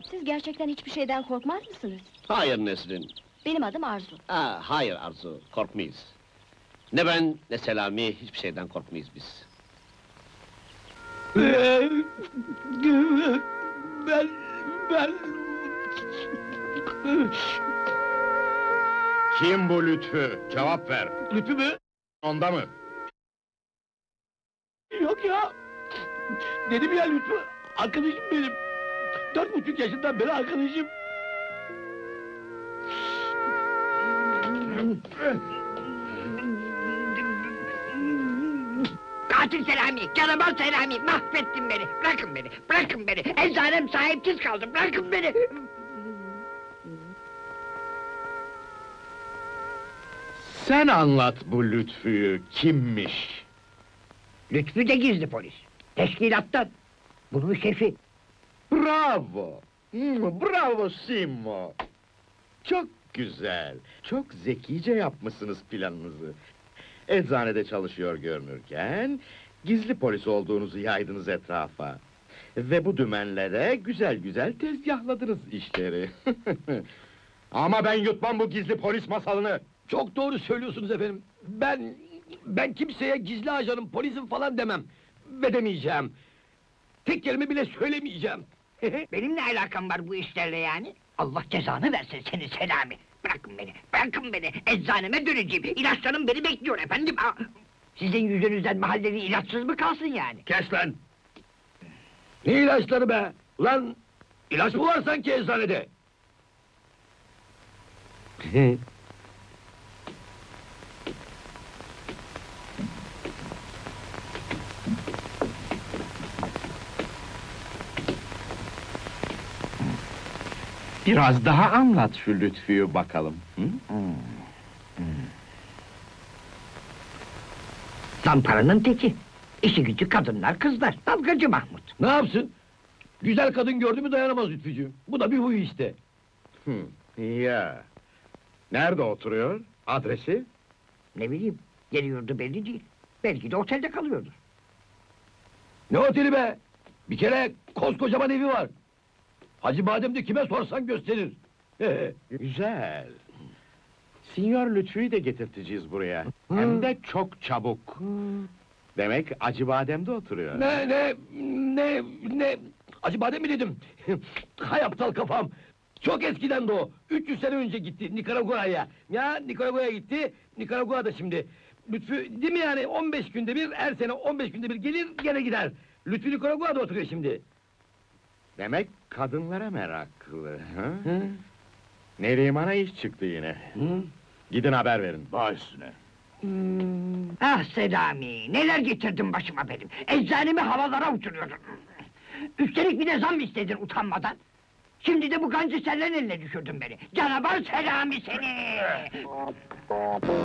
Siz gerçekten hiçbir şeyden korkmaz mısınız? Hayır Nesrin. Benim adım Arzu. Hayır Arzu, korkmayız. Ne ben, ne Selami, hiçbir şeyden korkmayız biz. Ben... Kim bu Lütfü? Cevap ver. Lütfü mü? Onda mı? Yok ya! Dedim ya Lütfü, arkadaşım benim! 4,5 yaşından beri arkadaşım! Katil Selami, canavar Selami, mahvettin beni! Bırakın beni, bırakın beni! Eczanem sahipsiz kaldı, bırakın beni! Sen anlat bu Lütfü'yü, kimmiş? Lütfü de gizli polis, teşkilattan! Bunun şefi! Bravo! Bravo Simo! Çok güzel, çok zekice yapmışsınız planınızı. Eczanede çalışıyor görünürken, gizli polis olduğunuzu yaydınız etrafa. Ve bu dümenlere güzel güzel tezgahladınız işleri. Ama ben yutmam bu gizli polis masalını! Çok doğru söylüyorsunuz efendim! Ben kimseye gizli ajanım, polisim falan demem! Ve demeyeceğim! Tek kelime bile söylemeyeceğim! Benim ne alakam var bu işlerle yani? Allah cezanı versin seni Selami! Bırakın beni, bırakın beni! Eczaneme döneceğim, ilaçlarım beni bekliyor efendim! Sizin yüzünüzden mahallenin ilaçsız mı kalsın yani? Kes lan! Ne ilaçları be? Ulan! İlaç mı var sanki eczanede? Biraz daha anlat şu Lütfü'yü bakalım. Hı? Zamparanın teki! İşi gücü kadınlar, kızlar, dalgacı Mahmut! Ne yapsın? Güzel kadın gördü mü dayanamaz Lütfücüğüm. Bu da bir huyu işte. Ya. Nerede oturuyor? Adresi? Ne bileyim, geliyordu belli değil. Belki de otelde kalıyordur. Ne oteli be? Bir kere koskocaman evi var. Hacı Badem de kime sorsan gösterir. Güzel. Sinyor Lütfü'yü de getirteceğiz buraya. Hem de çok çabuk. Demek Acıbadem'de oturuyor. Ne? Hacı Badem mi dedim? Hay aptal kafam! Çok eskiden de o. 300 sene önce gitti Nikaragua'ya. Ya Nikaragua'ya gitti. Nikaragua'da şimdi. Lütfü değil mi yani 15 günde bir, her sene 15 günde bir gelir gene gider. Lütfü Nikaragua'da oturuyor şimdi. Demek kadınlara meraklı. Hı? Neriman'a iş çıktı yine. Gidin haber verin. Baş üstüne. Ah Selami, neler getirdin başıma benim! Eczanemi havalara uçuruyordun! Üstelik bir de zam istedin utanmadan! Şimdi de bu gancı sellerin eline düşürdün beni! Canavar Selami seni!